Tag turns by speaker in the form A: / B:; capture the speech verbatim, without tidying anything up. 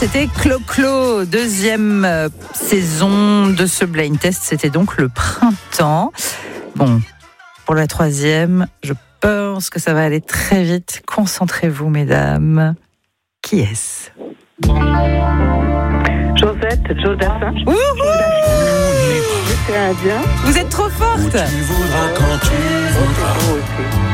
A: C'était Clo-Clo, deuxième euh, saison de ce blind test. C'était donc le printemps. Bon, pour la troisième, je pense que ça va aller très vite. Concentrez-vous, mesdames. Qui est-ce ?
B: Josette, Jodassin.
A: Wouhou !
B: C'est indien.
A: Vous êtes trop forte.
C: Tu voudras quand tu voudras.